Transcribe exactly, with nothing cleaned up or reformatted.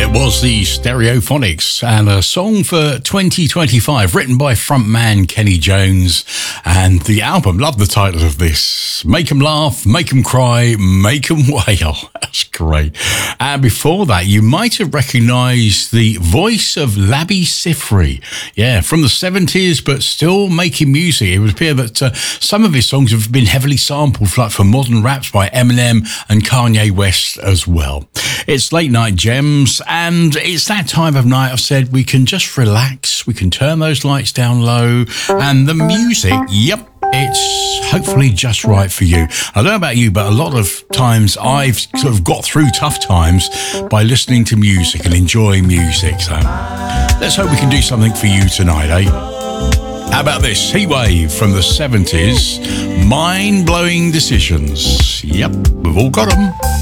It was the Stereophonics and a song for twenty twenty-five written by frontman Kenny Jones, and the album, love the title of this, Make 'em Laugh, Make 'em Cry, Make 'em Wail. That's great. And before that, you might have recognised the voice of Labi Siffre, yeah, from the seventies, but still making music. It would appear that uh, some of his songs have been heavily sampled, like for modern raps by Eminem and Kanye West as well. It's Late Night Gems, and it's that time of night I've said we can just relax, we can turn those lights down low, and the music, yep, it's hopefully just right for you. I don't know about you, but a lot of times I've sort of got through tough times by listening to music and enjoying music. So let's hope we can do something for you tonight, eh? How about this? Heatwave from the seventies, Mind-Blowing Decisions. Yep, we've all got them.